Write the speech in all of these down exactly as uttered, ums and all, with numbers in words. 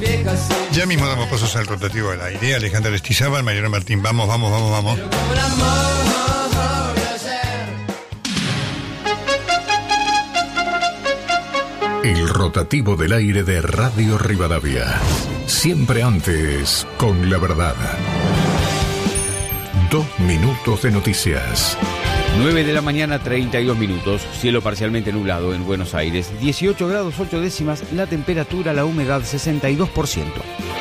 Ya mismo damos pasos al rotativo del aire. Alejandra Lestizábal, Mariano Martín, vamos, vamos, vamos, vamos. El rotativo del aire de Radio Rivadavia. Siempre antes, con la verdad. Dos minutos de noticias. nueve de la mañana, treinta y dos minutos, cielo parcialmente nublado en Buenos Aires, dieciocho grados ocho décimas, la temperatura, la humedad sesenta y dos por ciento.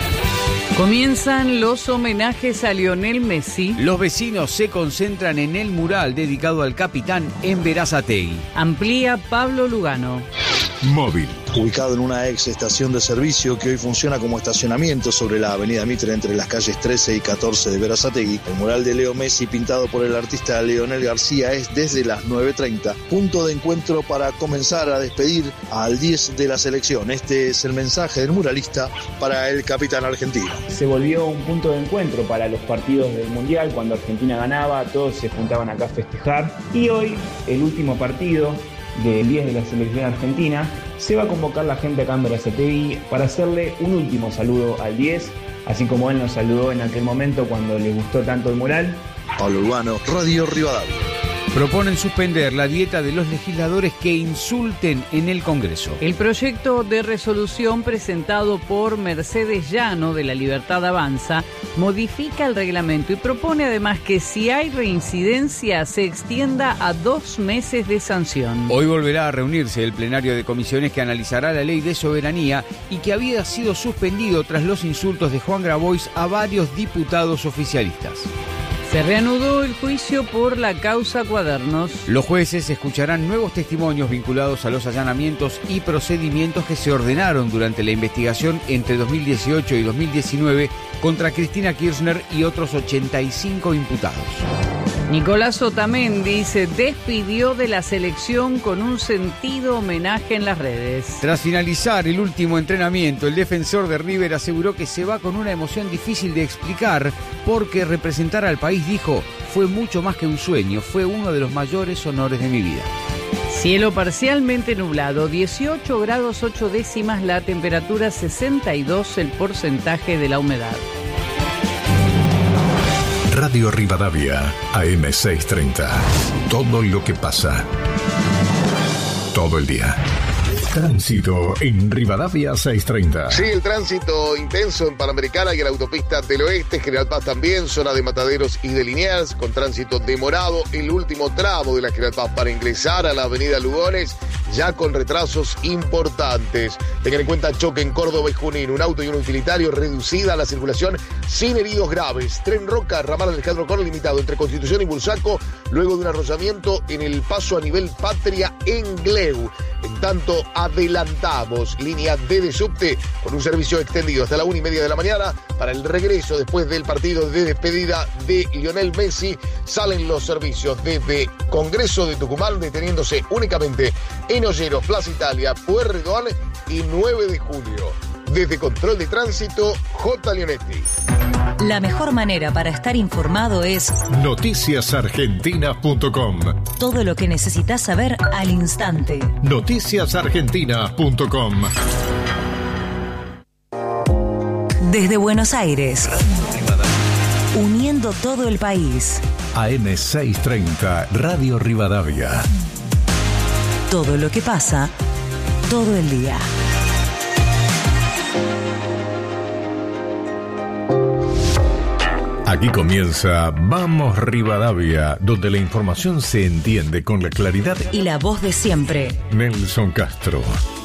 Comienzan los homenajes a Lionel Messi. Los vecinos se concentran en el mural dedicado al capitán en Berazategui. Amplía Pablo Lugano. Móvil. Ubicado en una ex estación de servicio que hoy funciona como estacionamiento sobre la avenida Mitre entre las calles trece y catorce de Berazategui, el mural de Leo Messi pintado por el artista Leonel García es desde las nueve treinta, punto de encuentro para comenzar a despedir al diez de la selección. Este es el mensaje del muralista para el capitán argentino. Se volvió un punto de encuentro para los partidos del Mundial. Cuando Argentina ganaba, todos se juntaban acá a festejar, y hoy, el último partido del diez de la selección argentina, se va a convocar la gente acá en Berazategui para hacerle un último saludo al diez, así como él nos saludó en aquel momento cuando le gustó tanto el mural. Pablo Urbano, Radio Rivadavia. Proponen suspender la dieta de los legisladores que insulten en el Congreso. El proyecto de resolución presentado por Mercedes Llano de La Libertad Avanza modifica el reglamento y propone además que si hay reincidencia se extienda a dos meses de sanción. Hoy volverá a reunirse el plenario de comisiones que analizará la ley de soberanía y que había sido suspendido tras los insultos de Juan Grabois a varios diputados oficialistas. Se reanudó el juicio por la causa Cuadernos. Los jueces escucharán nuevos testimonios vinculados a los allanamientos y procedimientos que se ordenaron durante la investigación entre dos mil dieciocho y dos mil diecinueve contra Cristina Kirchner y otros ochenta y cinco imputados. Nicolás Otamendi se despidió de la selección con un sentido homenaje en las redes. Tras finalizar el último entrenamiento, el defensor de River aseguró que se va con una emoción difícil de explicar porque representar al país, dijo, fue mucho más que un sueño, fue uno de los mayores honores de mi vida. Cielo parcialmente nublado, dieciocho grados ocho décimas, la temperatura sesenta y dos, el porcentaje de la humedad. Radio Rivadavia, A M seiscientos treinta. Todo lo que pasa. Todo el día. Tránsito en Rivadavia seiscientos treinta. Sí, el tránsito intenso en Panamericana y en la autopista del Oeste, General Paz también, zona de Mataderos y de Liniers, con tránsito demorado, el último tramo de la General Paz para ingresar a la avenida Lugones, ya con retrasos importantes. Tengan en cuenta choque en Córdoba y Junín, un auto y un utilitario, reducida la circulación sin heridos graves. Tren Roca, ramal Alejandro Korn limitado entre Constitución y Bursaco, luego de un arrollamiento en el paso a nivel Patria en Gleu. En tanto, adelantamos línea D de subte con un servicio extendido hasta la una y media de la mañana para el regreso después del partido de despedida de Lionel Messi. Salen los servicios desde Congreso de Tucumán, deteniéndose únicamente en Olleros, Plaza Italia, Pueyrredón y nueve de julio. Desde Control de Tránsito, J. Leonetti. La mejor manera para estar informado es noticias argentinas punto com. Todo lo que necesitas saber al instante. noticias argentinas punto com. Desde Buenos Aires, uniendo todo el país. A M seiscientos treinta, Radio Rivadavia. Todo lo que pasa, todo el día. Aquí comienza Vamos Rivadavia, donde la información se entiende con la claridad y la voz de siempre. Nelson Castro.